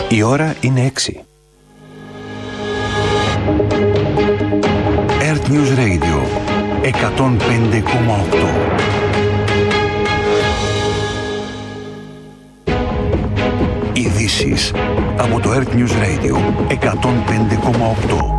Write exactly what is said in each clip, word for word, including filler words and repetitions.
Η ώρα είναι έξι. Earth News Radio εκατόν πέντε κόμμα οκτώ. Ειδήσεις από το Earth News Radio εκατόν πέντε κόμμα οκτώ.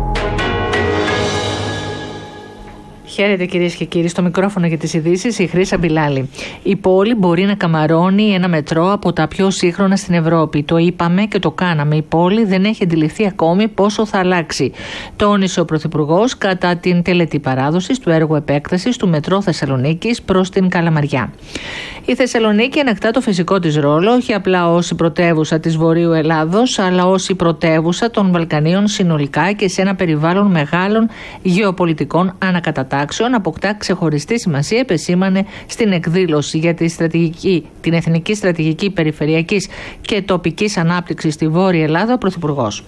Χαίρετε κυρίες και κύριοι, στο μικρόφωνο για τις ειδήσεις η Χρύσα Μπιλάλη. Η πόλη μπορεί να καμαρώνει ένα μετρό από τα πιο σύγχρονα στην Ευρώπη. Το είπαμε και το κάναμε. Η πόλη δεν έχει αντιληφθεί ακόμη πόσο θα αλλάξει. Τόνισε ο Πρωθυπουργός κατά την τελετή παράδοσης του έργου επέκτασης του μετρό Θεσσαλονίκης προς την Καλαμαριά. Η Θεσσαλονίκη ανακτά το φυσικό της ρόλο, όχι απλά ως η πρωτεύουσα της Βορείου Ελλάδος, αλλά ως η πρωτεύουσα των Βαλκανίων συνολικά και σε ένα περιβάλλον μεγάλων γεωπολιτικών ανακατατάξεων. Αποκτά ξεχωριστή σημασία, επεσήμανε στην εκδήλωση για τη στρατηγική, την Εθνική Στρατηγική Περιφερειακής και Τοπικής Ανάπτυξης στη Βόρεια Ελλάδα ο Πρωθυπουργός.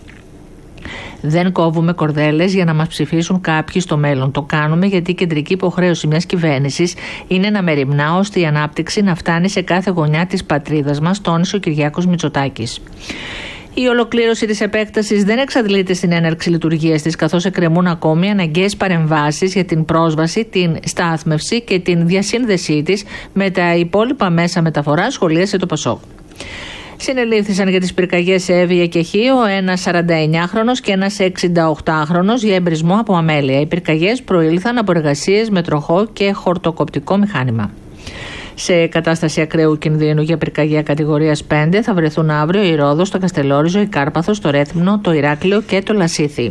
Δεν κόβουμε κορδέλες για να μας ψηφίσουν κάποιοι στο μέλλον. Το κάνουμε γιατί η κεντρική υποχρέωση μιας κυβέρνησης είναι να μεριμνά ώστε η ανάπτυξη να φτάνει σε κάθε γωνιά της πατρίδας μας, τόνισε ο Κυριάκος Μητσοτάκης. Η ολοκλήρωση της επέκτασης δεν εξαντλείται στην έναρξη λειτουργίας της, καθώς εκκρεμούν ακόμη αναγκαίες παρεμβάσεις για την πρόσβαση, την στάθμευση και την διασύνδεσή της με τα υπόλοιπα μέσα μεταφοράς, σχολίασε το Πασόκ. Συνελήφθησαν για τις πυρκαγιές σε Εύβοια και Χίο ένας σαρανταεννιάχρονος και ένας εξηνταοκτάχρονος για εμπρισμό από αμέλεια. Οι πυρκαγιές προήλθαν από εργασίες με τροχό και χορτοκοπτικό μηχάνημα. Σε κατάσταση ακραίου κινδύνου για πυρκαγιά κατηγορίας πέντε θα βρεθούν αύριο η Ρόδος, το Καστελόριζο, η Κάρπαθος, το Ρέθυμνο, το Ηράκλειο και το Λασίθι.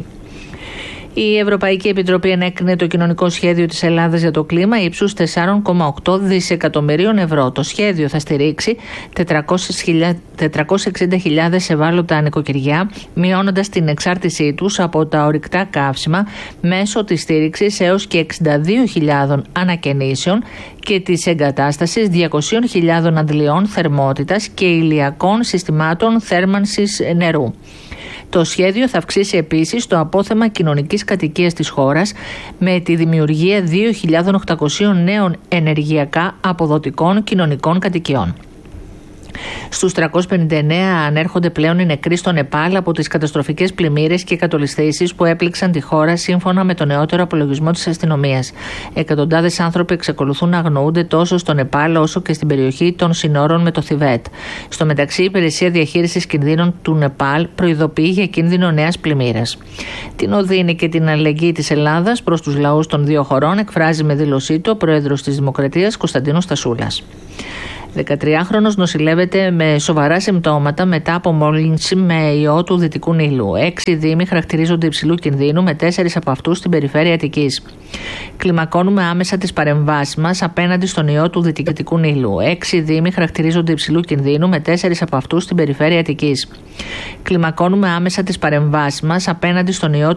Η Ευρωπαϊκή Επιτροπή ενέκρινε το κοινωνικό σχέδιο της Ελλάδας για το κλίμα ύψους τέσσερα κόμμα οκτώ δισεκατομμυρίων ευρώ. Το σχέδιο θα στηρίξει τετρακόσιες εξήντα χιλιάδες ευάλωτα νοικοκυριά, μειώνοντας την εξάρτησή τους από τα ορυκτά καύσιμα μέσω της στήριξης έως και εξήντα δύο χιλιάδες ανακαινήσεων και της εγκατάστασης διακόσιες χιλιάδες αντλιών θερμότητας και ηλιακών συστημάτων θέρμανσης νερού. Το σχέδιο θα αυξήσει επίσης το απόθεμα κοινωνικής κατοικίας της χώρας με τη δημιουργία δύο χιλιάδες οκτακόσιων νέων ενεργειακά αποδοτικών κοινωνικών κατοικιών. Στους τριακόσιες πενήντα εννέα ανέρχονται πλέον οι νεκροί στο Νεπάλ από τις καταστροφικές πλημμύρες και κατολισθήσεις που έπληξαν τη χώρα σύμφωνα με τον νεότερο απολογισμό της αστυνομίας. Εκατοντάδες άνθρωποι εξακολουθούν να αγνοούνται τόσο στο Νεπάλ όσο και στην περιοχή των συνόρων με το Θιβέτ. Στο μεταξύ, η Υπηρεσία Διαχείρισης Κινδύνων του Νεπάλ προειδοποιεί για κίνδυνο νέας πλημμύρας. Την οδύνη και την αλληλεγγύη της Ελλάδας προς τους λαούς των δύο χωρών εκφράζει με δήλωσή του ο πρόεδρος της Δημοκρατίας Κωνσταντίνος Στασούλας. δεκατριάχρονος νοσηλεύεται με σοβαρά συμπτώματα μετά από μόλυνση με ιό του Δυτικού Νείλου. Έξι δήμοι χαρακτηρίζονται υψηλού κινδύνου, με τέσσερις από αυτούς στην περιφέρεια Αττικής. Κλιμακώνουμε άμεσα τις παρεμβάσεις μας απέναντι στον ιό του Δυτικού Νείλου. Έξι δήμοι χαρακτηρίζονται υψηλού κινδύνου, με τέσσερις από αυτούς στην περιφέρεια Αττικής. Κλιμακώνουμε άμεσα τις παρεμβάσεις μας απέναντι στον ιό